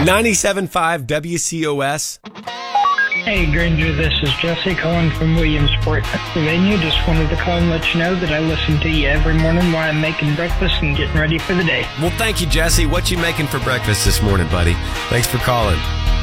97.5 WCOS. Hey Granger, this is Jesse calling from Williamsport, Pennsylvania. Just wanted to call and let you know that I listen to you every morning while I'm making breakfast and getting ready for the day. Well, thank you, Jesse. What you making for breakfast this morning, buddy? Thanks for calling.